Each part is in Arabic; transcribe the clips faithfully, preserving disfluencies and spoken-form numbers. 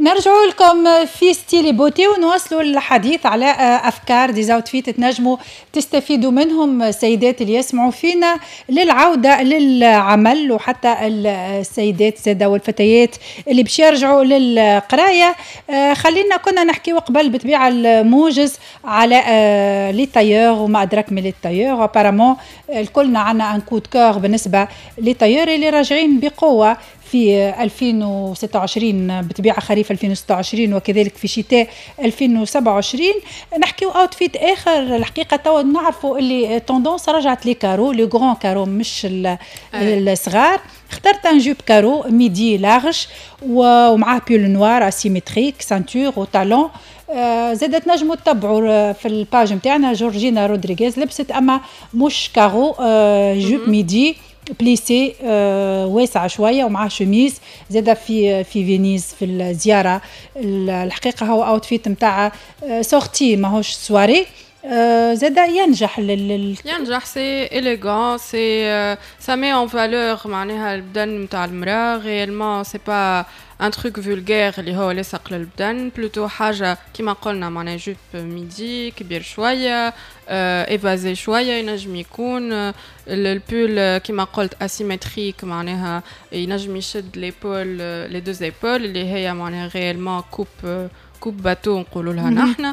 نرجعوا لكم في ستيلي بوتي ونواصلوا الحديث على أفكار دي زاوتفيت تنجموا تستفيدوا منهم سيدات اللي يسمعوا فينا للعودة للعمل، وحتى السيدات زادا والفتيات اللي باش يرجعوا للقراية. خلينا كنا نحكي قبل بطبيعة الموجز على لي تايور وما أدرك من لي تايور. ابارامون الكلنا عنا ان كود كور بالنسبة لي تايور اللي راجعين بقوة في ألفين وستة وعشرين بطبيعة خريف ألفين وستة وعشرين وكذلك في شتاء ألفين وسبعة وعشرين. نحكيو اوتفيت اخر الحقيقة توا نعرفوا اللي توندونس رجعت لي كارو لي غران كارو مش الصغار. اخترت ان جوب كارو ميدي لارج ومعاه بيول نوار اسيمتريك سانتور وطالون. آه زادت نجموا تتبعوا في الباج نتاعنا جورجينا رودريغيز لبست اما مش كارو آه جوب ميدي بليسي آه واسعة شوية ومعاه شميز زادة في في فينيس في الزيارة. الحقيقة هو اوتفيت متاع آه سورتي ماهوش سواري. Euh, زادا ينجح لل ينجح سي élégant سي ça met en valeur معناها البدن متاع المرأة réellement c'est pas un truc vulgaire اللي هو لصق للبدن plutôt حاجة كما قلنا معناها جوب ميدي كبير شوية ايفازي شوية ينجم يكون البول كما قلت اسيمتريك معناها ينجم يشد ليبول لي دو ايبول اللي هي معناها réellement coupe coupe bateau نقولوا لها نحن.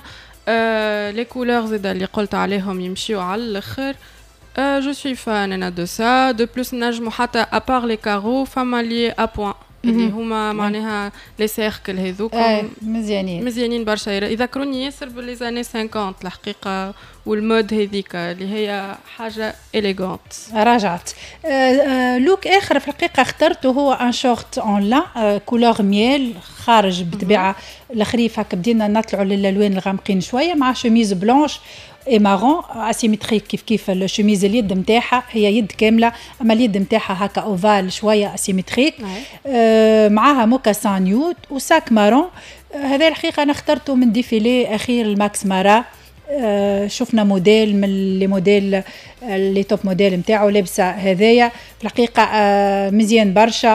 لي كولور زاد اللي قلت عليهم يمشيو على الاخر. جو سوي فان انا دو سا دو بلوس نجمو حتى ابار لي كارو فما لي ا بوين اللي هما معناها لي سيركل هذوك مزيانين مزيانين برشا يذكروني ياسر باللي زاني خمسين الحقيقه والمود هذيك اللي هي حاجه اليغانت رجعت. آه آه لوك اخر في الحقيقه اخترته هو ان شورت اون لا كولور ميل خارج بطبيعه الخريف هكا بدينا نطلعوا للالوان الغامقين شويه مع شميز بلانش اي مارون اسيمتريك كيف كيف الشميز اليد نتاعها هي يد كامله اما اليد نتاعها هكا اوفال شويه اسيمتريك آه معاها موكاسان نيوت وساك مارون. آه هذا الحقيقه انا اخترته من ديفيلي اخير الماكس مارا. آه شفنا موديل من لي موديل اللي توب موديل نتاعو لابسه هذايا في الحقيقه آه مزيان برشا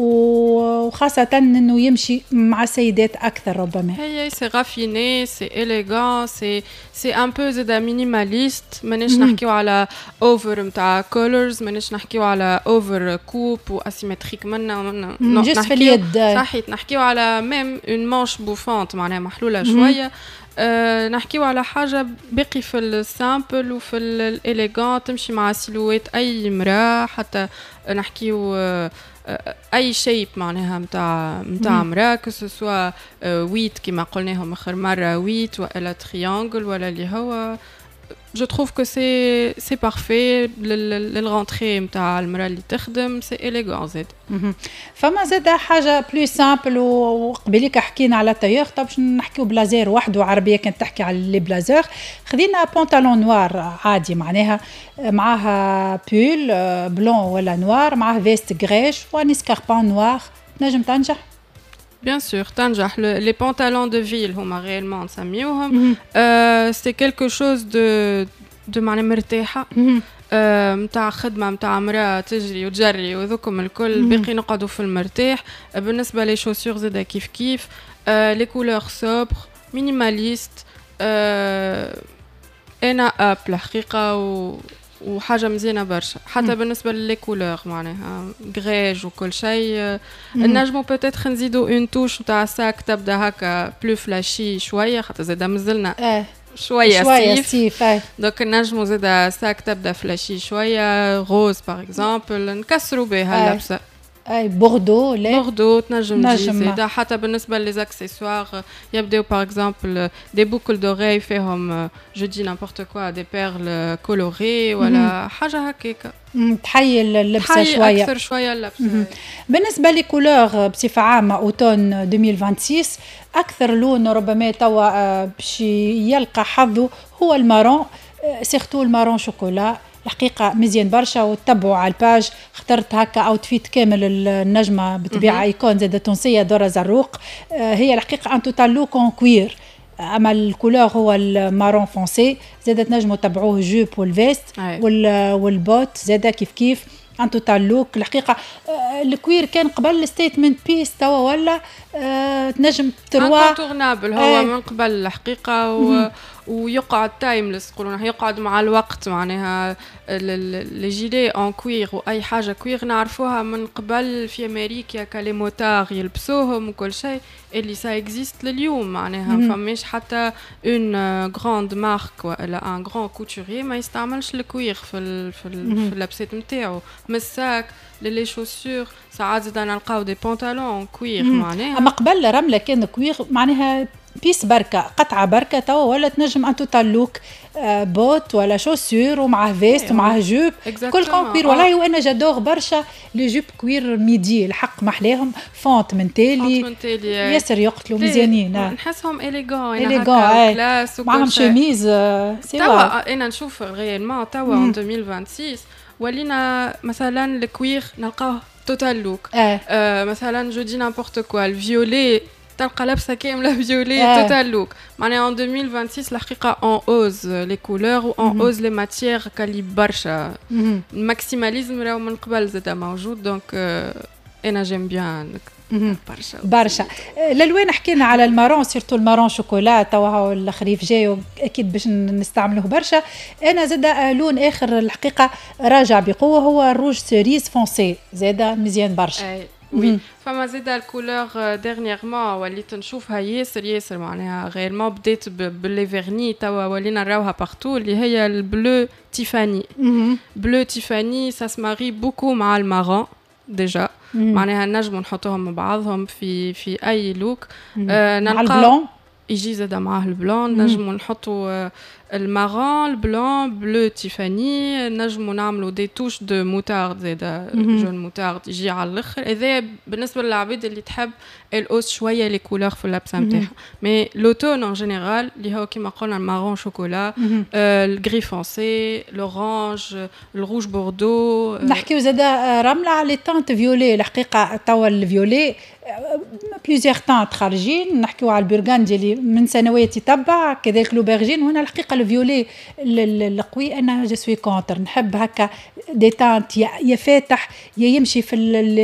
وخاصة انه يمشي مع سيدات اكثر ربما. هي سي رافيني سي اليغان سي سي ان بو زادا مينيماليست مانيش نحكيو على اوفر نتاع كولرز مانيش نحكيو على اوفر كوب واسيمتريك منا جست في اليد صحيح نحكيو على ميم اون مانش بوفونت معناها محلوله شويه. أه نحكيو على حاجه باقي في السامبل وفي الاليغان تمشي مع سيلويت اي مراه حتى نحكيو أه اي شيب معناها نتاع نتاع مراه كو سوا ويت كما قلناهم اخر مره ويت ولا تريانجل ولا اللي هو je trouve que c'est c'est parfait للغونتري نتاع المراه اللي تخدم سي اليغون زاد. فما زاد حاجه بلو سامبل وقبليك حكينا على تايور طب باش نحكيو بلازير وحده عربيه كانت تحكي على لي بلازير. خذينا بونطالون نوار عادي معناها معاها بول بلون ولا نوار معاه فيست غريش ونسكاربان نوار نجم تنجح. Bien sûr, تنجح. Les pantalons de ville هما réellement نسميوهم. euh, c'est quelque chose de de معنى مرتاحة. متاع خدمة متاع مرأة تجري وتجري وذوكم الكل باقي نقعدوا في المرتاح. بالنسبة لي شوسور زادا كيف كيف. les couleurs sobres, minimalistes. أنا أب الحقيقة و وحاجه مزيانه برشا حتى بالنسبه للي كولور معناها غريج وكل شيء. نجمو بوتيتر نزيدو اون توش نتاع ساك تبدا هكا بلو فلاشي شويه خاطر زاده مازلنا اه شويه شويه سيف دونك نجمو زاده ساك تبدا فلاشي شويه روز باغ اكزومبل نكسروا بها اللبسه. اي بوردو لا بوردو تنجم تزيد حتى بالنسبه ليزاكسيسوار يبداو باغ اكزومبل دي بوكل دوري فيهم جو دي نيمبورت كوا دي بيرل كولوري ولا حاجه هكاك تحيي اللبسه شويه اكثر شويه اللبسه. بالنسبه لي كولور بصفه عامه اوتون ألفين وستة وعشرين اكثر لون ربما توا باش يلقى حظه هو المارون سيرتو المارون شوكولا. الحقيقة مزيان برشا وتتبعوا على الباج. اخترت هكا اوتفيت كامل النجمة بطبيعة ايكون زادة تونسية دورة زروق. آه هي الحقيقة ان توتال لوك اون كوير اما الكولور هو المارون فونسي زادة نجموا تتبعوه جوب والفيست والبوت زادة كيف كيف ان توتال لوك الحقيقه. الكوير كان قبل ستيتمنت بيس توا ولا أه تنجم تروا انكونتورنابل هو أه من قبل الحقيقه و... ويقعد تايمليس يقولون يقعد مع الوقت معناها لي جيلي اون كوير واي حاجه كوير نعرفوها من قبل في امريكا كالي موتار يلبسوهم وكل شيء اللي سا اكزيست لليوم معناها فماش حتى اون غراند مارك ولا ان غران كوتوري ما يستعملش الكوير في ال في, ال في اللبسات نتاعو من الساك للي شوسور ساعات زاد نلقاو دي بونطالون كوير معناها. اما قبل رمله كان كوير معناها بيس بركه قطعه بركه توا ولا تنجم ان توتال لوك بوت ولا شوسور ومعه فيست ومعه جوب كل كوير. والله وانا جادور برشا لي جوب كوير ميدي الحق محلاهم فونت من تالي ياسر يقتلوا مزيانين نحسهم اليغون اليغون كلاس معهم شيميز توا انا نشوف ريالمون توا ان ألفين وستة وعشرين ولينا مثلا الكوير نلقاوه توتال لوك آه. آه مثلا جو دي نامبورت كوا الفيولي تلقى لابسه كامله فيولي آه. توتال لوك معناها ان ألفين وستة وعشرين الحقيقه اون اوز لي كولور و اون اوز لي ماتيير كالي برشا الماكسيماليزم راهو من قبل زاد موجود دونك آه انا جيم بيان برشا برشا. الالوان حكينا على المارون سيرتو المارون شوكولا توا الخريف جاي اكيد باش نستعملوه برشا. انا زاد لون اخر الحقيقه راجع بقوه هو الروج سيريز فونسي زاد مزيان برشا. وي فما زاد الكولور ديرنييرمون وليت نشوفها ياسر ياسر معناها غيرمون بديت باللي فيرني توا ولينا نراوها بارتو اللي هي البلو تيفاني. بلو تيفاني سا سماري بوكو مع المارون ديجا معناها نجموا نحطوهم مع بعضهم في في اي لوك. آه مع البلون يجي زاد معاه البلون نجموا نحطوا المارون البلون بلو تيفاني نجموا نعملوا دي توش دو موتارد زاد جون موتارد يجي على الاخر. اذا بالنسبه للعبيد اللي تحب الاوس شويه لي كولور في اللبسه نتاعها مي لوتون ان جينيرال اللي هو كيما قلنا المارون شوكولا الغري فونسي لورانج الروج بوردو. نحكيو زاد رمله على تانت فيولي الحقيقه توا الفيولي بليزيور تانت خارجين نحكيو على البرغاندي اللي من سنوات يتبع كذلك لوبرجين وهنا الحقيقه الفيولي القوي انا جو سوي كونتر نحب هكا دي تانت يا فاتح يا يمشي في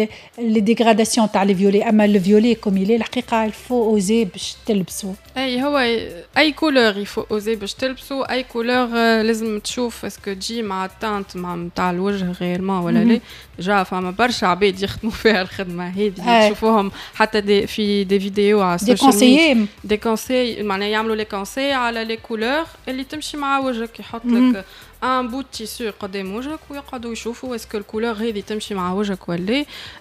لي ديغراداسيون تاع الفيولي. اما الفيولي كوميلي الحقيقه الفو اوزي باش تلبسوا اي هو اي كولور يفو اوزي باش تلبسوا اي كولور لازم تشوف اسكو تجي مع التانت مع نتاع الوجه غيرمون ولا لا. جا فما برشا عباد يخدموا فيها الخدمه هذه تشوفوهم حتى دي في دي فيديو على السوشيال ميديا دي كونساي معناها يعملوا لي كونساي على لي كولور اللي تمشي مع وجهك يحط لك ان بوت تيسو قدام وجهك ويقعدوا يشوفوا اسكو الكولور هذه تمشي مع وجهك ولا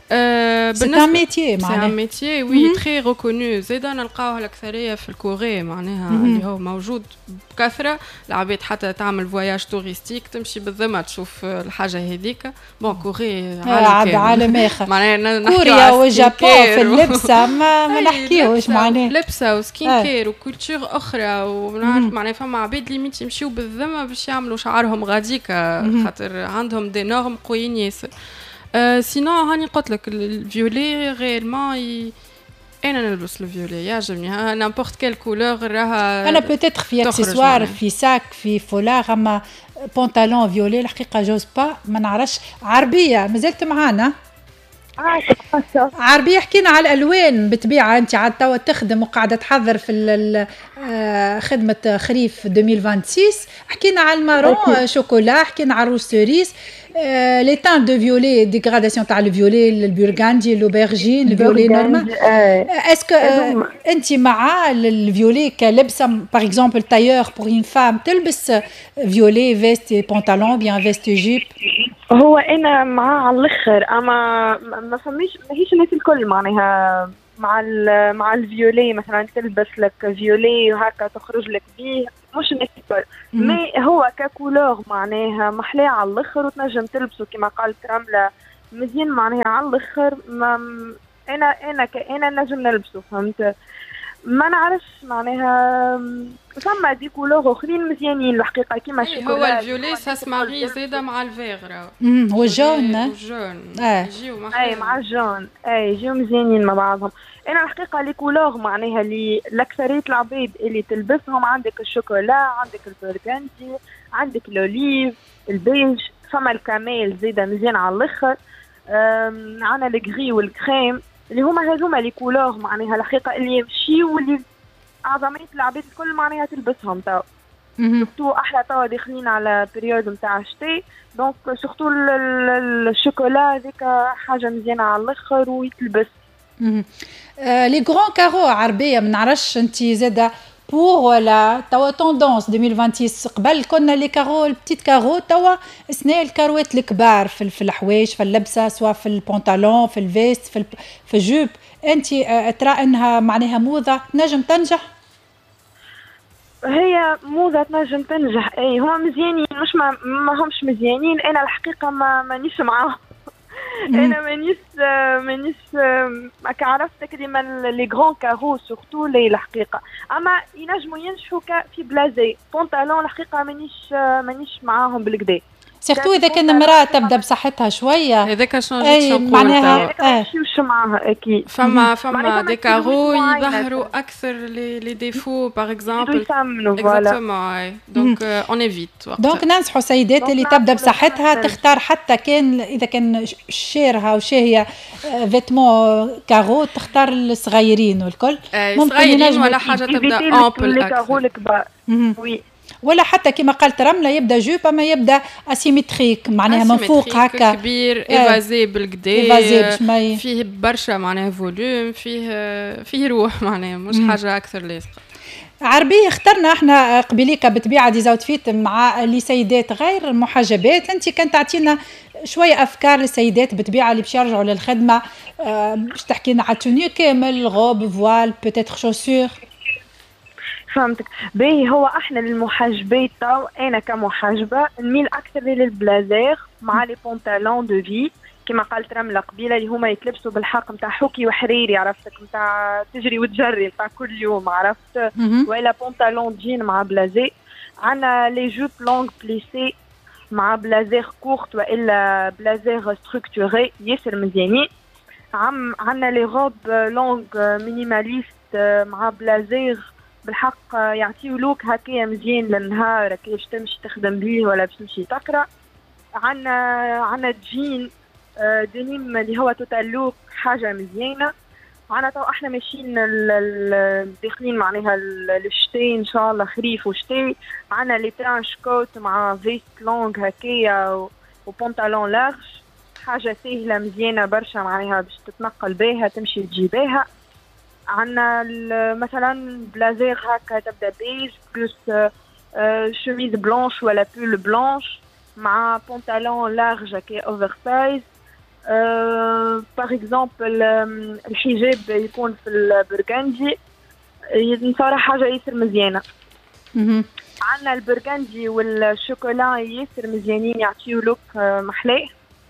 لا. سي ان ميتيي معناها سي ان ميتيي وي تري ريكونو زيد نلقاوه الاكثريه في الكوري معناها اللي هو موجود بكثره العباد حتى تعمل فواياج توريستيك تمشي بالذمه تشوف الحاجه هذيك بون كوري عالم عالم اخر معناها كوريا واليابان في اللبسه ما, ما نحكيوش معناها لبسه وسكين كير وكولتور اخرى ونعرف معناها فما عباد ليميت يمشيو بالذمه باش يعملوا شعرهم غاديكا خاطر عندهم دي نورم قويين ياسر. أه سينو هاني قلت لك الفيولي غيرمون ي... انا نلبس الفيولي يعجبني نامبورت كيل كولور راها انا بوتيتر في اكسسوار في ساك في فولاغ اما بونطالون فيولي الحقيقه جوز با ما نعرفش. عربيه مازلت معانا اه عربيه حكينا على الالوان بطبيعه انت عاد توا تخدم وقاعده تحضر في خدمه خريف ألفين وستة وعشرين حكينا على المارون شوكولا حكينا على الروج سيريس لي تان دو فيولي ديغراداسيون تاع الفيولي البرغاندي الاوبرجين الفيولي نورمال. اسكو انت مع الفيولي كلبسه باغ اكزومبل تايور بور اون فام تلبس فيولي فيست بونطالون بيان فيست جيب؟ هو انا مع على الاخر اما ما فماش ماهيش الناس الكل معناها مع مع الفيولي مثلا تلبس لك فيولي وهكا تخرج لك بيه مش الناس الكل مي هو ككولور معناها محلاه على الاخر وتنجم تلبسه كما قالت رمله مزيان معناها على الاخر. انا انا كأنا نجم نلبسه فهمت ما نعرفش معناها ثم دي كولور اخرين مزيانين الحقيقه كيما الشوكولا. هو الفيولي ساس ماري زاده مع الفيغ راه هو الجون الجون يجيو مع اي مع الجون اي يجيو مزيانين مع بعضهم. انا الحقيقه لي كولور معناها اللي الاكثريه العباد اللي تلبسهم عندك الشوكولا عندك البرغندي عندك الاوليف البيج فما الكمال زيدا مزيان على الاخر. عنا الكغي والكريم اللي هما هذوما لي كولور معناها الحقيقه اللي يمشيو واللي اعظميه العباد الكل معناها تلبسهم تو. سورتو احلى توا داخلين على بريود نتاع الشتاء، دونك سورتو الشوكولا هذيك حاجه مزيانه على الاخر ويتلبس. لي غران كارو عربيه ما نعرفش انت زاده بور ولا توا توندونس ألفين وستة وعشرين. قبل كنا لي كارو البتيت كارو، توا سنا الكاروات الكبار في في الحوايج في اللبسه، سواء في البنطلون في الفيست في في الجوب. انت ترى انها معناها موضه نجم تنجح؟ هي موضه تنجم تنجح، اي هما مزيانين مش ما, ما همش مزيانين. انا الحقيقه ما مانيش معاهم. انا مانيش مانيش ما عرفتك ديما لي غران كارو سورتو لي الحقيقه، اما ينجموا ينجحوا في بلازي بونطالون الحقيقه مانيش مانيش معاهم بالكدا. سيرتو اذا كان امراه تبدا بصحتها شويه هذاك شنو جيت نقول معناها ماشيوش معاها اكيد. فما فما دي كارو يظهروا اكثر لي لي ديفو باغ اكزومبل اكزاكتومون، دونك اون ايفيت. دونك ننصحوا سيدات اللي تبدا بصحتها تختار، حتى كان اذا كان شيرها وشاهيه فيتمون كارو تختار الصغيرين والكل. ممكن ينجم ولا حاجه تبدا امبل اكثر وي، ولا حتى كما قالت رمله يبدا جوب اما يبدا اسيمتريك معناها من فوق هكا كبير ايفازي بالكدا، فيه برشا معناها فوليوم، فيه فيه روح معناها مش مم. حاجه اكثر لاصقه. عربيه اخترنا احنا قبيليكا بطبيعه دي زاوتفيت مع لي سيدات غير محجبات. انت كنت تعطينا شويه افكار للسيدات بطبيعه اللي باش يرجعوا للخدمه، باش تحكي لنا على توني كامل، غوب، فوال، بوتيتر شوسور. فهمتك. باهي هو احنا للمحجبات تو انا كمحجبه نميل اكثر للبلازير مع لي بونطالون دو في كما قالت رمله قبيله اللي هما يتلبسوا بالحق نتاع حوكي وحريري، عرفتك نتاع تجري وتجري نتاع كل يوم، عرفت، ولا بونطالون جين مع بلازي. عندنا لي جوب لونغ بليسي مع بلازير كورت والا بلازير ستركتوري ياسر مزيانين. عم عندنا لي روب لونغ مينيماليست مع بلازير بالحق يعطيو لوك هكايا مزيان للنهار كيفاش تمشي تخدم بيه ولا باش تمشي تقرا. عندنا عندنا جين دينيم اللي هو توتال لوك حاجه مزيانه. عندنا تو احنا ماشيين داخلين معناها الشتاء ان شاء الله، خريف وشتاء. عندنا لي ترانش كوت مع فيست لونغ هكايا وبونطالون لارج، حاجه سهله مزيانه برشا معناها باش تتنقل بها تمشي تجيبها. عندنا مثلا بلازير هكا تبدا بيج بلس شميز بلانش ولا بول بلانش مع بونطالون لارج كي اوفر سايز. باغ اكزومبل الحجاب يكون في البرغندي صراحه حاجه ياسر مزيانه. عندنا البرغندي والشوكولا ياسر مزيانين يعطيو لوك محلاه.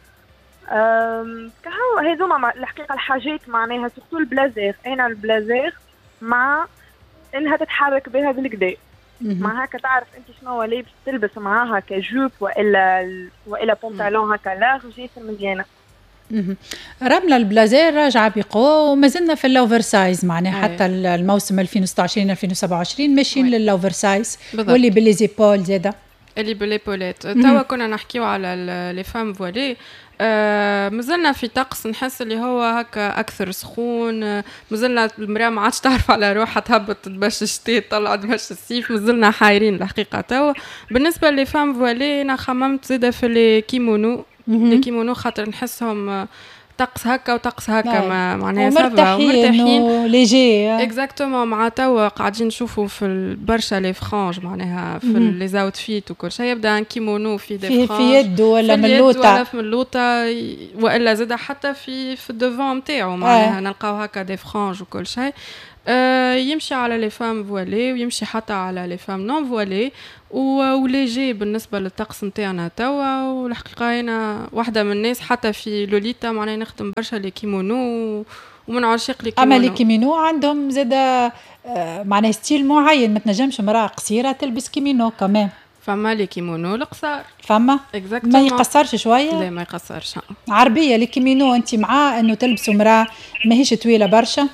كهو هذوما الحقيقه الحاجات معناها سورتو البلازير. انا البلازير مع انها تتحرك بها بالكدا مع هكا تعرف انت شنو لابس تلبس معاها كجوب والا والا بونطالون هكا لارج ياسر مزيانه. رمله البلازير راجعه بقوه ومازلنا في اللوفر سايز معناها حتى الموسم ألفين وستة وعشرين ألفين وسبعة وعشرين ماشيين لللوفر سايز واللي بالليزيبول زاده اللي بالليبولات. توا كنا نحكيو على لي فام فوالي. آه مازلنا في طقس نحس اللي هو هكا اكثر سخون، مازلنا المراه ما عادش تعرف على روحها تهبط تبش الشتاء تطلع تبش الصيف، مازلنا حايرين الحقيقه. توا بالنسبه لي فام فوالي انا خممت زاده في لي كيمونو. لي كيمونو خاطر نحسهم طقس هكا وطقس هكا ما معناها سافا ومرتاحين ليجي اكزاكتومون. مع توا قاعدين نشوفوا في برشا لي فرانج معناها في لي زاوتفيت وكل شيء يبدا كيمونو في دي فرانج في يد ولا من اللوطه ولا في اللوطه والا زاد حتى في في الدوفون نتاعو معناها نلقاو هكا دي فرانج وكل شيء. آه يمشي على لي فام فوالي ويمشي حتى على لي فام نون فوالي وليجي بالنسبه للطقس نتاعنا توا. والحقيقه انا واحده من الناس حتى في لوليتا معناها نخدم برشا لي كيمونو ومن عشاق لي كيمونو. اما لي كيمونو عندهم زاد آه معناها ستيل معين، ما تنجمش امراه قصيره تلبس كيمونو كمان. فما لي كيمونو القصار فما ما يقصرش شويه؟ لا ما يقصرش. عربيه لي كيمونو انت معاه انه تلبسوا امراه ماهيش طويله برشا؟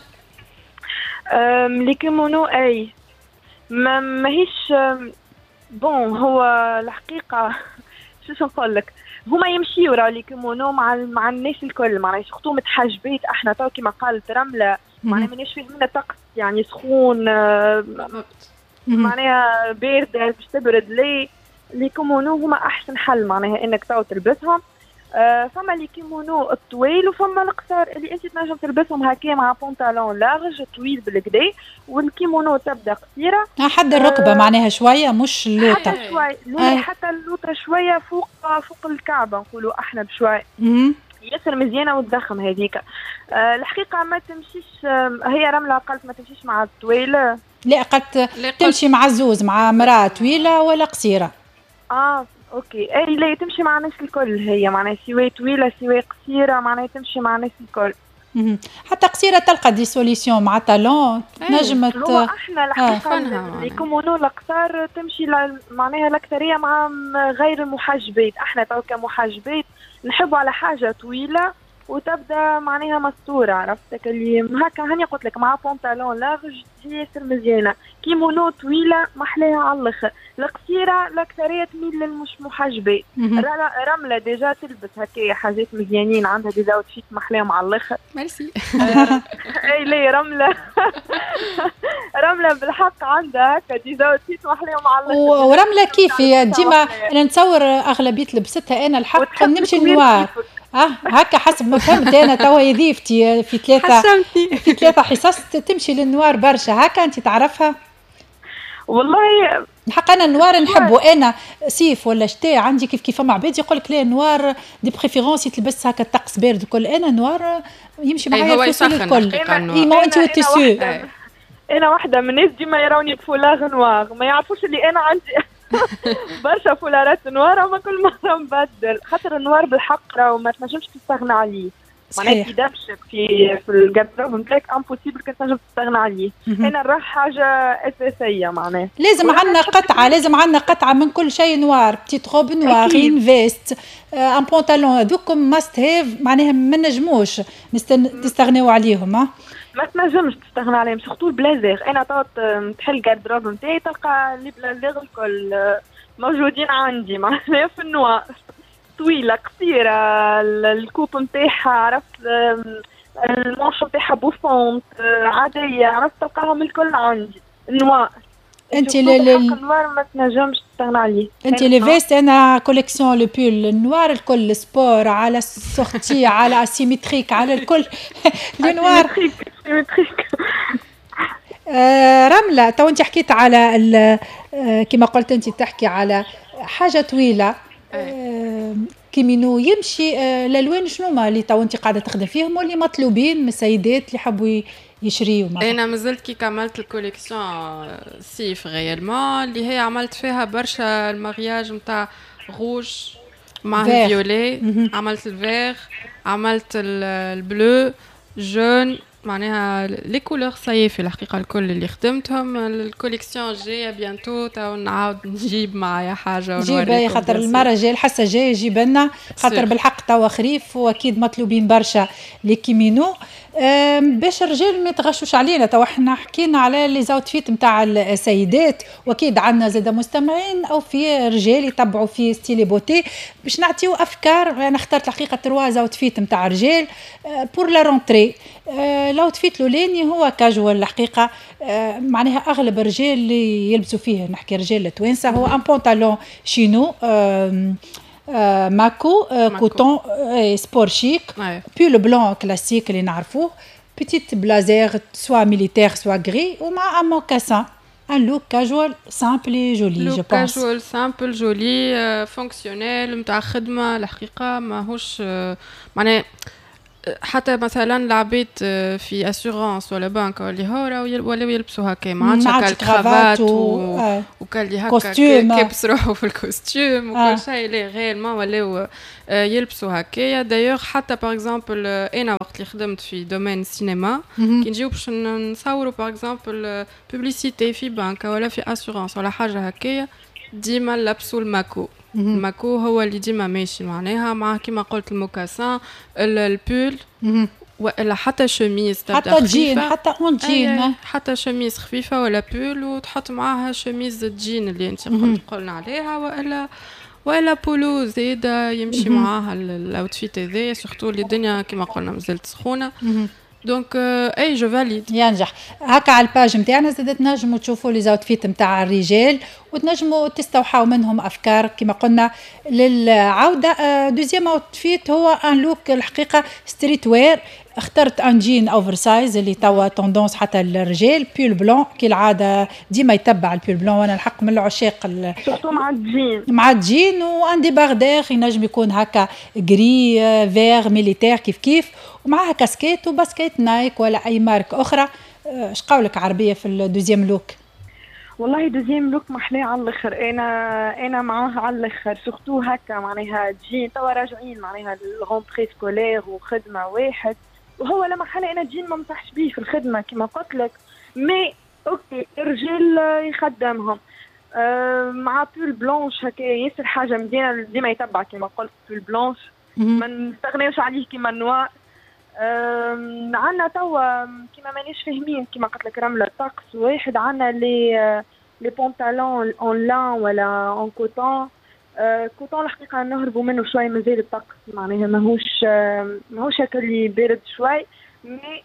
لي كيمونو اي ما ماهيش بون. هو الحقيقه شو نقول لك هما يمشيوا راه لي كيمونو مع مع الناس الكل معناها سورتو متحجبات احنا تو كيما قالت رمله معناها ماناش فاهمين الطقس يعني سخون معناها بارده باش تبرد لي لي كيمونو هما احسن حل معناها انك تو تلبسهم. آه فما لي كيمونو الطويل وفما القصار اللي انت تنجم تلبسهم هكا مع بونطالون لارج طويل بالكدا والكيمونو تبدا قصيره حد الركبه آه معناها شويه مش اللوطه حتى شوي آه. حتى اللوطه شويه فوق فوق الكعبه نقولوا احنا بشوي ياسر مزيانه وتضخم هذيك. آه الحقيقه ما تمشيش آه هي رمله قالت ما تمشيش مع الطويله لا قد تمشي مع الزوز مع مراه طويله ولا قصيره. اه اوكي اي لا تمشي مع الناس الكل هي معناها سواء طويله سواء قصيره معناها تمشي مع الناس الكل. حتى قصيره تلقى دي سوليسيون مع طالون نجمت هو احنا الحقيقه اللي كومونو القصار تمشي معناها الاكثريه مع غير المحجبات. احنا تو كمحجبات نحبوا على حاجه طويله وتبدا معناها مستوره عرفتك اللي هكا هاني قلت لك مع بونطالون لارج ياسر مزيانه. كيمونو طويله محلاها على الاخر. القصيره الاكثريه تميل للمش محجبات. رمله ديجا تلبس هكايا حاجات مزيانين عندها دي زاوتفيت محلاهم على الاخر. ميرسي. اي ليه رمله رمله بالحق عندها هكا دي زاوتفيت محلاهم على الاخر. ورمله كيف ديما انا نتصور اغلبيه لبستها انا الحق نمشي النوار اه هكا حسب ما فهمت انا توا يضيفتي في ثلاثه في ثلاثه حصص تمشي للنوار برشا هكا انت تعرفها. والله الحق انا النوار نحبه انا صيف ولا شتاء عندي كيف كيف فما عباد يقول لك لا النوار دي بريفيرونس تلبس هكا الطقس بارد الكل انا النوار يمشي معايا الفصول الكل. اي ما انت وتيسيو انا واحده من الناس ديما يروني بفولاغ نوار ما يعرفوش اللي انا عندي برشا فولارات نوار وما كل مره نبدل خاطر النوار بالحق راهو ما تنجمش تستغنى عليه معناها كي دبشك في في الجاردروب نتاعك امبوسيبل كي تنجم تستغنى عليه. انا نروح حاجه اساسيه معناها لازم عندنا قطعه لازم عندنا قطعه من كل شيء نوار بتيت روب نوارين فيست ان بونطالون هذوكم ماست هاف معناها ما نجموش نستغناو عليهم. ها ما تنجمش تستغنى عليهم سورتو البلازير. انا طاط تحل الجاردروب نتاعي تلقى لي بلازير الكل موجودين عندي معناها في النوار طويله قصيره الكوب نتاعها عرفت المونش نتاعها بوفونت عاديه عرفت تلقاهم الكل عندي النوار. انت النوار ما تنجمش تستغنى عليه. انت لي فيست انا كوليكسيون لو بول النوار الكل سبور على السورتي على اسيمتريك على الكل النوار اسيمتريك. آه رمله تو انت حكيت على آه كما قلت انت تحكي على حاجه طويله آه كيمينو يمشي آه الالوان شنو ما اللي تو انت قاعده تخدم فيهم واللي مطلوبين من السيدات اللي يحبوا يشريوا مثلا. انا مازلت كي كملت الكوليكسيون صيف غيالمون اللي هي عملت فيها برشا المارياج نتاع روج مع الفيولي عملت الفيغ عملت البلو جون معناها لي كولور صيفي الحقيقه الكل اللي خدمتهم. الكوليكسيون جايه بيانتو تو نعاود نجيب معايا حاجه ونوريكم جيب خاطر المره الجايه الحصه الجايه جيب لنا خاطر بالحق توا خريف واكيد مطلوبين برشا لي كيمينو باش الرجال ما يتغشوش علينا. تو احنا حكينا على لي زاوتفيت نتاع السيدات واكيد عندنا زاد مستمعين او في رجال يتبعوا في ستيلي بوتي باش نعطيو افكار. انا اخترت الحقيقه تروا زاوتفيت نتاع رجال بور لا رونتري. الاوتفيت الاولاني هو كاجوال الحقيقه معناها اغلب الرجال اللي يلبسوا فيه نحكي رجال التوانسه هو ان بونطالون شينو آه ماكو آه كوتون آه سبور شيك بول بلون كلاسيك اللي نعرفوه بيتيت بلازير سوا ميليتير سوا غري ومع ان موكاسان ان لوك كاجوال سامبل جولي جو بونس كاجوال سامبل جولي فونكسيونيل نتاع خدمه الحقيقه ماهوش آه معناها حتى مثلا العبيد في اسيغونس ولا بنك اللي هو ولاو يلبسوا هكا ما عادش هكا الكرافات و... وكاللي هكا كيبس روحو في الكوستيم وكل شيء لي غيرمون ولاو يلبسوا هكايا. دايوغ حتى باغ اكزومبل انا وقت اللي خدمت في دومين سينما كي نجيو باش نصوروا باغ اكزومبل بوبليسيتي في بنك ولا في اسيغونس ولا حاجه هكايا ديما لبسوا الماكو. الماكو هو اللي ديما ماشي معناها مع كيما قلت الموكاسان البول ولا حتى شميز تبدا حتى جين حتى اون جين حتى شميز خفيفه ولا بول وتحط معاها شميز جين اللي انت قلنا عليها ولا ولا بولو زيدا يمشي معاها الاوتفيت هذايا سورتو اللي الدنيا كما قلنا مازالت سخونه. دونك اي جو فاليد ينجح. هكا على الباج نتاعنا زادت تنجموا تشوفوا لي زاوتفيت نتاع الرجال وتنجموا تستوحوا منهم افكار كما قلنا للعوده. دوزيام اوتفيت هو ان لوك الحقيقه ستريت وير. اخترت ان جين اوفر سايز اللي توا توندونس حتى الرجال، بيل بلون كالعاده ديما يتبع البيل بلون وانا الحق من العشاق سورتو مع الجين مع الجين وان ديباردير ينجم يكون هكا غري فيغ ميليتير كيف كيف ومعها كاسكيت وباسكيت نايك ولا اي مارك اخرى. اش قولك عربيه في الدوزيام لوك؟ والله دوزيام لوك محلاه على الاخر. انا انا معاه على الاخر سورتو هكا معناها جين توا راجعين معناها الغونتري سكولير وخدمه واحد وهو لما حنا انا جين ما مصحش بيه في الخدمه كما قلت لك مي اوكي الرجال يخدمهم أه مع بول بلونش هكا ياسر حاجه مزيانه ديما يتبع كما قلت بول بلونش ما نستغناوش عليه كيما النوار. أه عندنا توا كيما مانيش فاهمين كيما قلت لك رمله الطقس واحد عندنا لي لي بونطالون اون لان ولا اون كوتون. آه كوتون الحقيقه نهربوا منه شوي مازال الطقس معناها ماهوش آه ماهوش هكا اللي بارد شوي مي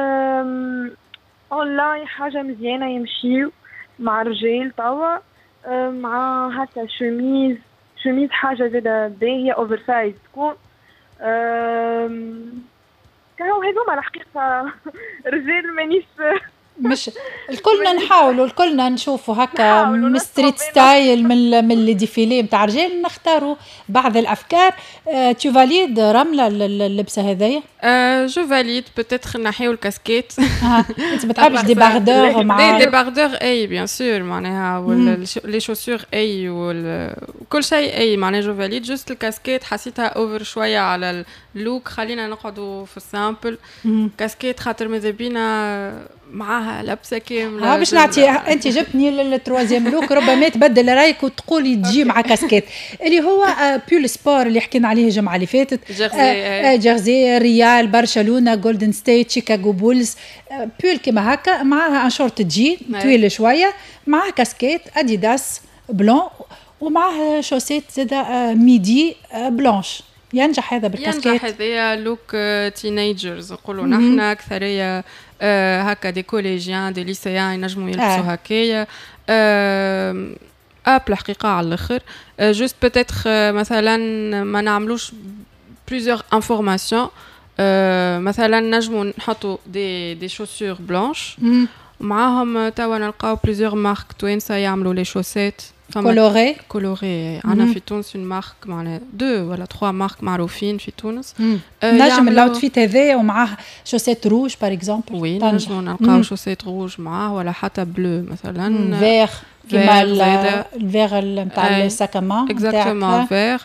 اونلاين حاجه مزيانه يمشيو مع الرجال توا. آه مع هكا شوميز شوميز حاجه زاده باهيه اوفر سايز تكون آه كانوا هذوما الحقيقه رجال مانيش مش الكلنا نحاولوا الكلنا نشوفوا هكا من ستريت ستايل من من لي ديفيلي نتاع رجال نختاروا بعض الافكار. أه تو فاليد رمله اللبسه هذيا؟ أه جو فاليد بوتيتر نحيو الكاسكيت. اه انت بتحبش دي باردور مع دي باردور اي بيان سور معناها لي شوسور اي وكل شيء اي معناها جو فاليد. جوست الكاسكيت حسيتها اوفر شويه على اللوك. خلينا نقعدوا في السامبل كاسكيت خاطر ماذا بينا معاها لابسه كامله. اه باش نعطي انت جبتني للتروازيام لوك ربما تبدل رايك وتقولي تجي مع كاسكيت اللي هو بيول سبور اللي حكينا عليه الجمعه اللي فاتت. جيرزي آه جيرزي ريال برشلونه جولدن ستيت شيكاغو بولز. آه بيول كما هكا معاها ان شورت جي طويل شويه معاها كاسكيت اديداس بلون ومعاها شوسيت زاده آه ميدي آه بلانش. ينجح هذا بالكاسكيت؟ ينجح هذايا لوك تينيجرز نقولوا نحن اكثريه آه هكا دي كوليجيان دي ليسيان ينجموا يلبسوا آه. هكايا آه اب الحقيقه على الاخر. آه جوست بوتيتر آه مثلا ما نعملوش بليزيور انفورماسيون. آه مثلا نجموا نحطوا دي دي شوسور بلانش ومعاهم توا نلقاو بليزيور مارك توينسا يعملوا لي شوسيت كولوري كولوري. عنا في تونس اون مارك معناها دو ولا تخوا مارك معروفين في تونس. آه نجم الاوتفيت هذايا ومعاه شوسيت روج باغ اكزومبل. وي نجموا نلقاو شوسيت روج معاه ولا حتى بلو مثلا فيغ كيما الفيغ نتاع الساكامان اكزاكتومون فيغ.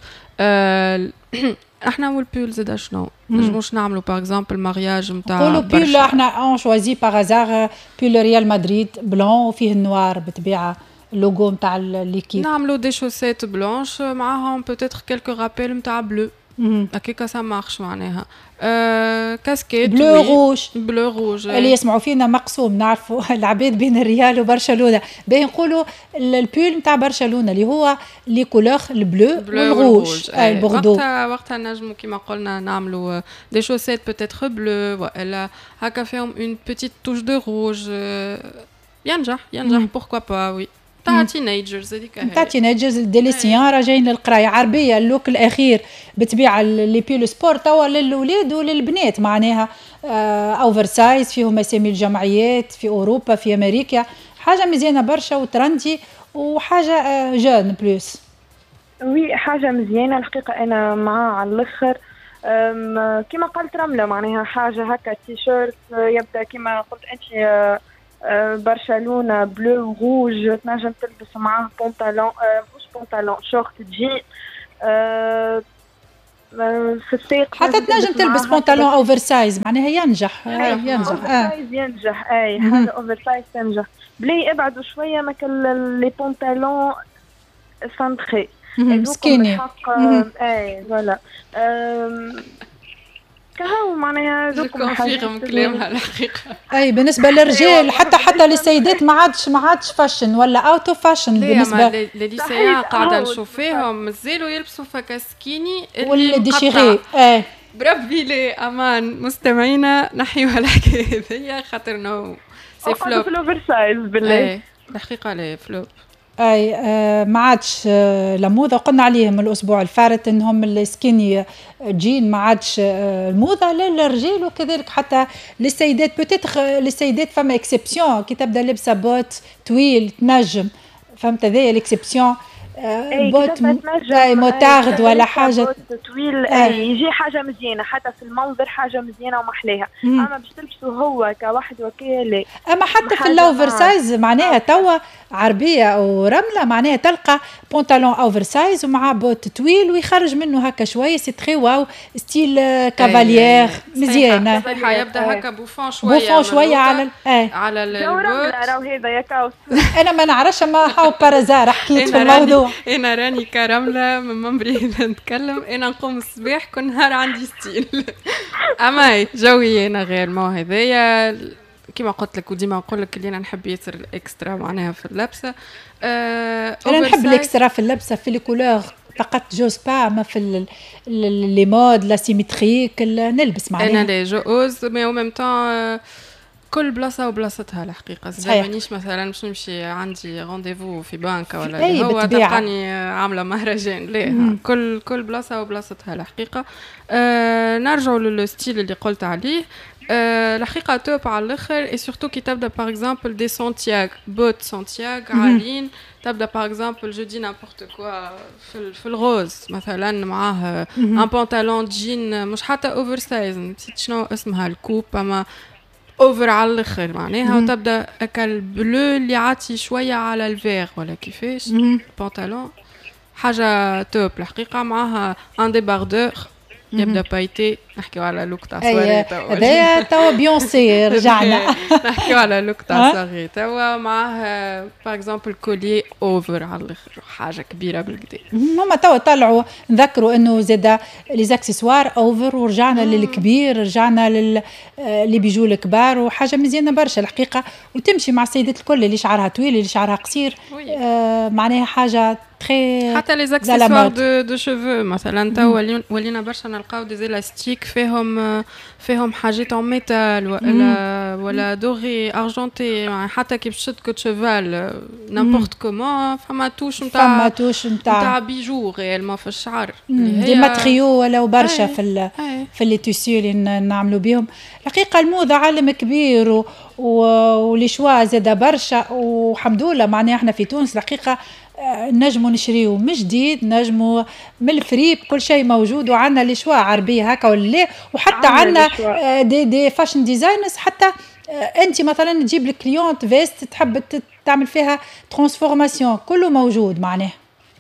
احنا والبول زاد شنو نجموش نعملوا باغ اكزومبل مارياج نتاع نقولوا بول احنا اون شوازي باغ ازار بول ريال مدريد بلون وفيه النوار بالطبيعه اللوغو نتاع ليكيب. نعملوا دي شوسيت بلانش معاهم بوتيتر كيلكو رابيل نتاع بلو هكاكا سا مارش معناها. أه كاسكيت بلو روج بلو روج اللي يسمعوا فينا مقسوم نعرفوا العباد بين الريال وبرشلونه باهي نقولوا البول نتاع برشلونه اللي هو لي كولور البلو والروج البوردو. وقتها وقتها نجموا كيما قلنا نعملوا دي شوسيت بوتيتر بلو ولا هكا فيهم اون بيتيت توش دو روج. ينجح ينجح بوركوا با وي تاع تينيجرز هذيك تاع تينيجرز ديليسيان راجعين للقرايه عربيه. اللوك الاخير بتبيع لي بيلو سبور توا للولاد وللبنات معناها اوفر سايز فيهم اسامي الجمعيات في اوروبا في امريكا. حاجه مزيانه برشا وترندي وحاجه جون بلوس. وي حاجه مزيانه الحقيقه انا معاه على الاخر. كما قلت رمله معناها حاجه هكا تي شيرت يبدا كما قلت انت برشلونه بلو وروج تنجم تلبس معاه بونطالون مش بونطالون شورت جين في الساق حتى تنجم تلبس بونطالون اوفر سايز معناها ينجح ينجح اه ينجح اي حاجه اوفر سايز تنجح بلي ابعدوا شويه ما كان لي بونطالون سانتري سكيني اي فوالا. كهو معناها دوكم كونفيرم كلامها الحقيقه. اي بالنسبه للرجال حتى حتى للسيدات ما عادش ما عادش فاشن ولا اوتو فاشن بالنسبه لليسيان قاعده نشوف فيهم مازالوا يلبسوا فكا سكيني والديشيغي. اي بربي لي امان مستمعينا نحيوها الحكايه هذيا خاطر نو سي فلوب فلوبر سايز بالله الحقيقه لي فلوب. اي آه ما عادش آه الموضه قلنا عليهم الاسبوع الفارط انهم السكيني جين ما عادش آه الموضه للرجال وكذلك حتى للسيدات بوتيتر للسيدات فما اكسبسيون كي تبدا لابسه بوت طويل تنجم فهمت هذايا الاكسبسيون آه بوت موتارد ولا حاجه بوت طويل آه. يجي حاجه مزيانه حتى في المنظر حاجه مزيانه ومحليها. اما باش تلبسوا هو كواحد وكاله اما حتى في الاوفر سايز معناها توا عربيه او رمله معناها تلقى بونتالون اوفر سايز ومع بوت طويل ويخرج منه هكا شويه سي تري واو ستيل كافاليير مزيانه صحيح يبدا هكا بوفون شويه بوفون شويه على ايه. على البوت راهو هذا يا كاوس انا ما نعرفش ما هاو بارازار حكيت في الموضوع. انا راني كرمله من منبري نتكلم انا نقوم الصباح كل نهار عندي ستيل اما جوي انا غير ما هذايا كما قلت لك وديما نقول لك اللي انا نحب ياسر الاكسترا معناها في اللبسه. أه انا نحب الاكسترا في اللبسه في لي كولور فقط جوز با ما في لي مود لا سيمتريك نلبس معناها انا لي جوز مي او ميم طون كل بلاصه وبلاصتها الحقيقه زي مانيش مثلا باش نمشي عندي رونديفو في بنكه ولا هو تلقاني عامله مهرجان لا كل كل بلاصه وبلاصتها الحقيقه. أه نرجعوا للستيل اللي قلت عليه. أه الحقيقه توب على الاخر اي سورتو كي تبدا باغ اكزومبل دي سانتياغ بوت سانتياغ عاليين تبدا باغ اكزومبل جو دي نابورت كوا في في الغوز مثلا معاه ان بنطلون جين مش حتى اوفر سايز نسيت شنو اسمها الكوب اما اوفر على الاخر معناها وتبدا هكا البلو اللي عاطي شويه على الفيغ ولا كيفاش البنطلون حاجه توب الحقيقه معاها ان ديباردور يبدا بايتي نحكيو على لوك تاع صغير توا هذايا توا بيونسي رجعنا نحكيو على لوك تاع صغير توا معاه باغ اكزومبل كولي اوفر على الاخر حاجه كبيره بالكدا. هما توا طلعوا نذكروا انه زاد لي زاكسيسوار اوفر ورجعنا للكبير رجعنا لل اللي بيجوا الكبار وحاجه مزيانه برشا الحقيقه وتمشي مع السيدات الكل اللي شعرها طويل اللي شعرها قصير آه معناها حاجه تري حتى لي زاكسيسوار دو دو شوفو مثلا توا ولينا برشا نلقاو دي زيلاستيك فيهم فيهم حاجات اون ميتال ولا ولا دوري ارجنتي حتى كي باش تشد كوت شوفال نامبورت كومون فما توش نتاع فما توش نتاع نتاع بيجو ريالمون في الشعر دي ماتريو ولا برشا في ال في لي تيسيو اللي نعملوا بهم الحقيقه الموضه عالم كبير و ولي شوا زاد برشا والحمد لله معناها احنا في تونس الحقيقه نجموا نشريو من جديد نجموا من الفريب كل شيء موجود وعندنا لي شوا عربيه هكا ولا وحتى عندنا دي دي فاشن ديزاينرز حتى انت مثلا تجيب الكليونت فيست تحب تعمل فيها ترانسفورماسيون كله موجود معناه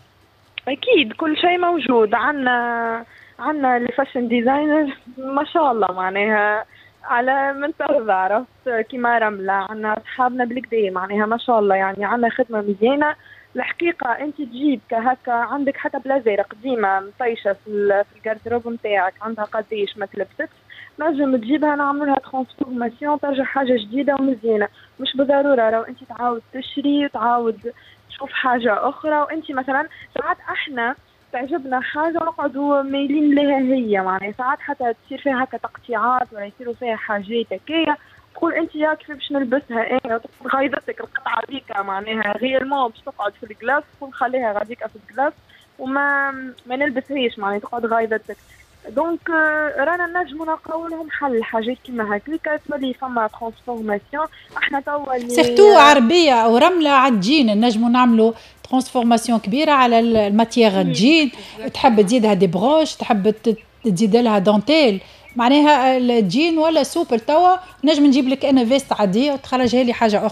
اكيد كل شيء موجود عندنا عندنا الفاشن ديزاينر ما شاء الله معناها على من ترضى عرفت كيما رمله عندنا اصحابنا بالكدا معناها ما شاء الله يعني عندنا خدمه مزيانه الحقيقه انت تجيب كهكا عندك حتى بلازير قديمه مطيشه في الجاردروب نتاعك عندها قديش ما تلبست نجم تجيبها نعمل لها ترانسفورماسيون ترجع حاجه جديده ومزيانه مش بالضروره راهو انت تعاود تشري وتعاود تشوف حاجه اخرى وانت مثلا ساعات احنا تعجبنا حاجه ونقعدوا مايلين لها هي معناها ساعات حتى تصير فيها هكا تقطيعات ولا يصيروا فيها حاجات هكايا تقول انت يا كيف باش نلبسها ايه غايضتك القطعه هذيك معناها غيرمون باش تقعد في الكلاس تقول خليها غاديك في الكلاس وما ما نلبسهاش معناها تقعد غايضتك دونك رانا نجموا نلقاو لهم حل حاجات كيما هكاك تولي فما ترانسفورماسيون احنا توا اللي سيرتو عربيه او رمله على الجين نجموا نعملوا ترانسفورماسيون كبيره على الماتيير الجين تحب تزيدها دي بروش تحب تزيد لها دانتيل معناها الجين ولا سوبر توا نجم نجيب لك انا فيست عاديه وتخرجها لي حاجه اخرى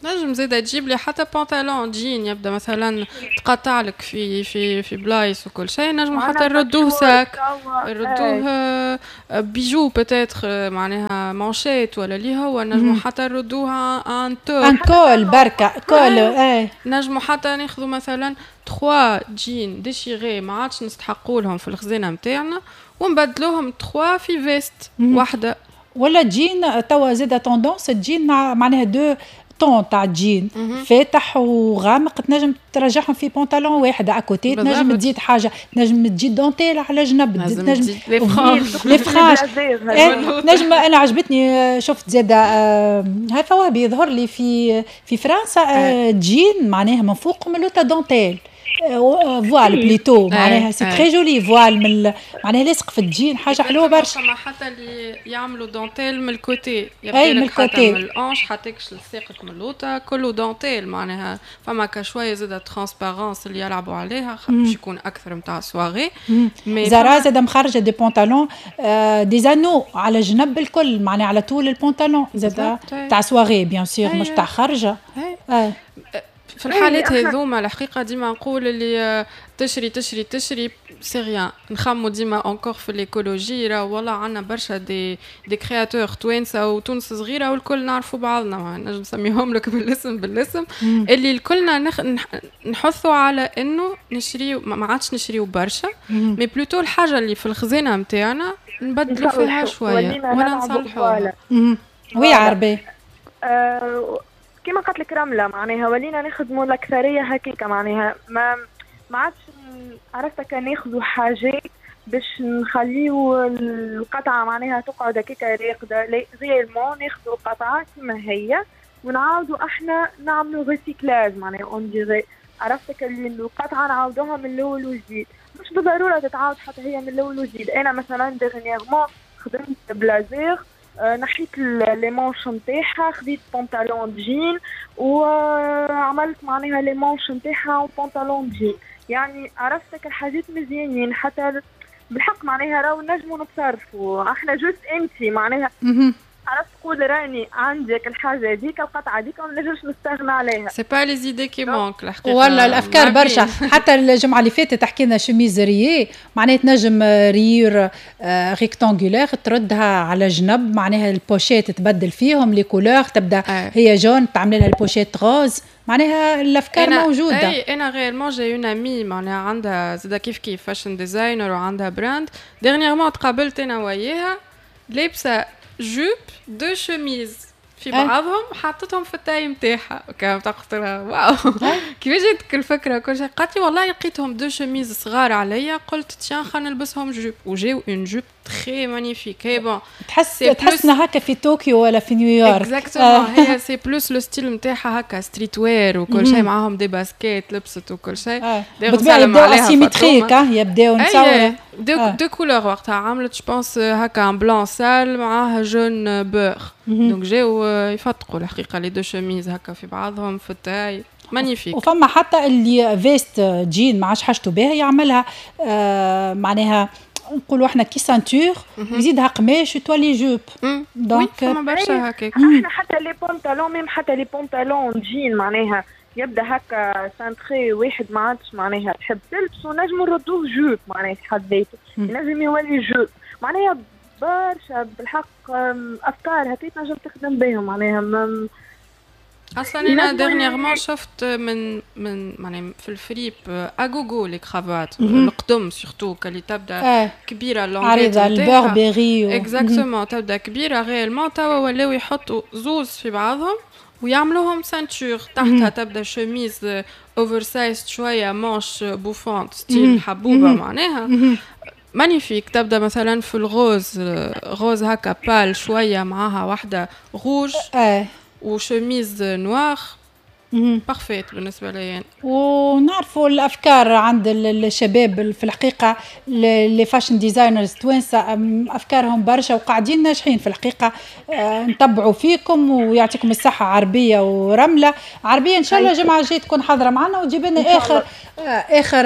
نجم زيدا تجيب لي حتى بنطلون جين يبدا مثلا تقطع لك في في في بلايص وكل شيء، نجم حتى نردوه ساك، نردوه بيجو بتاتر معناها مانشيت ولا اللي هو نجم حتى نردوها ان تو ان كول بركه كول. اي نجم حتى ناخذوا مثلا ثلاثة جين ديشيغي ما عادش نستحقوا لهم في الخزينه نتاعنا ونبدلوهم ثلاثة في فيست واحده، ولا جين توا زاده توندونس جين معناها دو طون تاع جين فاتح وغامق تنجم ترجعهم في بنطلون واحد اكوتي، تنجم تزيد حاجه، تنجم تزيد دونتيل على جنب، تنجم لي فرانش لي فرانش نجم. انا عجبتني شفت زاده هاي فوا بيظهر لي في في فرنسا جين معناها من فوق من لوتا دونتيل فوال بليتو معناها سي تري جولي فوال من معناها لاصق في الجين حاجه حلوه برشا. ما حتى اللي يعملوا دونتيل من الكوتي يبدا لك حتى من الانش حتىكش لساقك من اللوطه كله دونتيل معناها فما كشويه زاده ترانسبارونس اللي يلعبوا عليها باش يكون اكثر نتاع سواغي. زارا زاده مخرجه دي بونطالون دي زانو على جنب الكل معناها على طول البونطالون زاده تاع سواغي بيان سور مش تاع خرجه. في الحالات هذوما الحقيقه ديما نقول اللي تشري تشري تشري سي ريان، نخمو ديما اونكور في الايكولوجي راه والله عندنا برشا دي دي كرياتور توانسه وتونس صغيره والكل نعرفوا بعضنا ما نجم نسميهم لك بالاسم بالاسم مم. اللي الكلنا نخ... نحثوا على انه نشريو ما عادش نشريو برشا مي بلوتو الحاجه اللي في الخزينه نتاعنا نبدلوا فيها شويه ولا نصلحوها. وي عربي أه كما قالت لك رمله معناها ولينا نخدموا الاكثريه هكيكا معناها ما ما عادش عرفتك ناخذوا حاجات باش نخليو القطعه معناها تقعد هكيكا راقده ريالمون ناخذوا قطعه كما هي ونعاودوا احنا نعملوا ريسيكلاج معناها اون ديري عرفتك اللي القطعه نعاودوها من الاول وجديد مش بالضروره تتعاود حتى هي من الاول وجديد. انا مثلا ديرنييرمون خدمت بلازير أه نحيت لي مونش نتاعها خديت بنطلون جين وعملت معناها لي مونش نتاعها وبنطلون جين يعني عرفتك الحاجات مزيانين حتى بالحق معناها راهو نجموا نتصرفوا احنا جوست انتي معناها عرفت تقول راني عندك الحاجه هذيك القطعه هذيك وما نجمش نستغنى عليها. سي با لي زيدي كي مونك الحقيقه ولا الافكار برشا. حتى الجمعه اللي فاتت حكينا شميز ريي معناها تنجم ريور ريكتانغولير تردها على جنب معناها البوشيت تبدل فيهم لي كولور تبدا هي جون تعمل لها البوشيت روز معناها الافكار أنا موجوده. اي انا غيرمون جاي اون امي معناها عندها زاده كيف كيف فاشن ديزاينر وعندها براند ديرنييرمون تقابلت انا وياها لابسه جوب دو شميز في بعضهم حطتهم في التاي نتاعها كانت قلت لها واو كيفاش جاتك الفكره كل شيء قالت لي والله لقيتهم دو شميز صغار عليا قلت تيان خلينا نلبسهم جوب وجاو اون جوب تري مانيفيك. هي بون تحس تحسنا هكا في طوكيو ولا في نيويورك اكزاكتومون هي سي بلوس لو ستيل نتاعها هكا ستريت وير وكل شيء معاهم دي باسكيت لبست وكل شيء بتبان عليها سيمتريك يبداو نصور دو دو كولور وقتها عملت جوبونس هكا ان بلان سال معاها جون بور دونك جاو يفتقوا الحقيقه لي دو شميز هكا في بعضهم في التاي مانيفيك. وفما حتى اللي فيست جين ما عادش حاجته بها يعملها آه معناها نقولوا احنا كي سانتور يزيدها قماش وتولي جوب دونك فما برشا هكاك. احنا حتى لي بونطالون ميم حتى لي بونطالون جين معناها يبدا هكا سانتري واحد ما عادش معناها تحب تلبس ونجموا نردوه جوب معناها في حد ذاته لازم يولي جوب معناها برشا بالحق افكار هكا تنجم تخدم بهم معناها اصلا انا ديرنييرمون شفت من من معناها في الفريب اغوغو لي كرافات القدم سورتو كلي تبدا آه. كبيره لونغيت عريضه البربري اكزاكتومون تبدا كبيره ريالمون توا ولاو يحطوا زوز في بعضهم ويعملوهم سانتور تحتها تبدا شميز اوفر سايز شويه مانش بوفونت ستيل حبوبه معناها مانيفيك. تبدا مثلا في الغوز غوز هكا بال شويه معاها واحده روج آه. وشميز نوار بارفيت بالنسبه لي. ونعرفوا الافكار عند الشباب في الحقيقه اللي فاشن ديزاينرز توانسه افكارهم برشا وقاعدين ناجحين في الحقيقه. نتبعوا فيكم ويعطيكم الصحه. عربيه ورمله. عربيه ان شاء الله الجمعه الجايه تكون حاضره معنا وتجيب لنا اخر اخر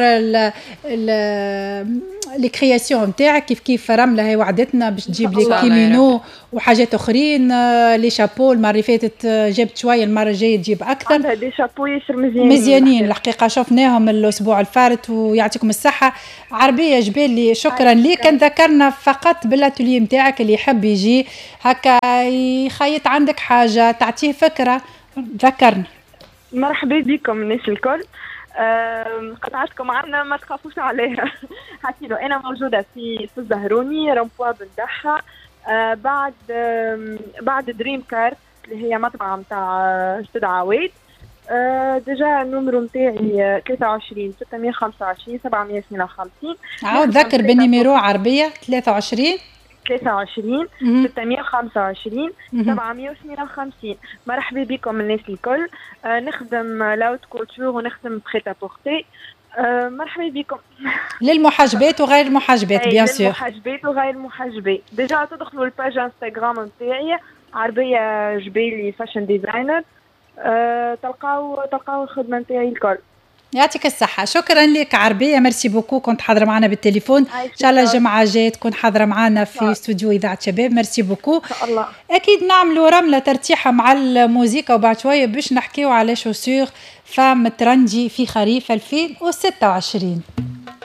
لي كرياسيون نتاعك. كيف كيف رمله هي وعدتنا باش تجيب لي كيمينو وحاجات اخرين. لي شابو المره اللي فاتت جبت شويه، المره الجايه تجيب اكثر. دي شابو ياسر مزيانين مزيانين الحقيقه، شفناهم الاسبوع الفارت ويعطيكم الصحه. عربيه جبالي شكرا ليك. ذكرنا فقط بالاتولي نتاعك اللي يحب يجي هكا يخيط عندك حاجه تعطيه فكره ذكرنا. مرحبا بكم الناس الكل. قطعتكم عنا ما تخافوش عليها. حكي له انا موجوده في في الزهروني رمبوا بالدحة. أه بعد أه بعد دريم كارت اللي هي مطبعه نتاع استاذ عويد. أه ديجا النمرو نتاعي ثلاثة وعشرين ستمية وخمسة وعشرين سبعمية واثنين وخمسين. عاود ذكر بالنيميرو عربيه ثلاثة وعشرين ثلاثة وعشرين ستمية وخمسة وعشرين سبعمية واثنين وخمسين. مرحبا بكم الناس الكل. أه نخدم لاوت كولتور ونخدم بريتا بورتي. أه مرحبا بكم. للمحجبات وغير المحجبات بيان سور. للمحجبات وغير المحجبات. ديجا تدخلوا الباج انستغرام نتاعي عربيه جبالي فاشن ديزاينر. أه تلقاو تلقاو الخدمه نتاعي الكل. يعطيك الصحة. شكرا لك عربية، ميرسي بوكو. كنت حاضرة معنا بالتليفون. إن شاء الله الجمعة الجاية تكون حاضرة معنا في استوديو إذاعة شباب. ميرسي بوكو. إن شاء الله. أكيد نعملوا رملة ترتيحة مع الموسيقى وبعد شوية باش نحكيو على شوسور فام ترندي في خريف ألفين وستة وعشرين.